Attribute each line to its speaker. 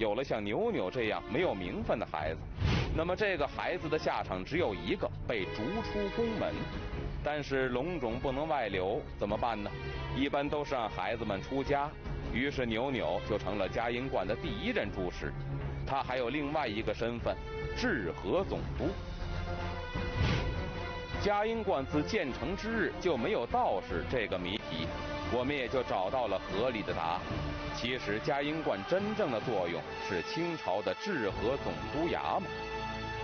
Speaker 1: 有了像牛牛这样没有名分的孩子，那么这个孩子的下场只有一个，被逐出宫门。但是龙种不能外流，怎么办呢？一般都是让孩子们出家。于是牛牛就成了嘉阴观的第一任住持，他还有另外一个身份，治河总督。嘉阴观自建成之日就没有道士这个谜题，我们也就找到了合理的答案。其实嘉阴观真正的作用是清朝的治河总督衙门。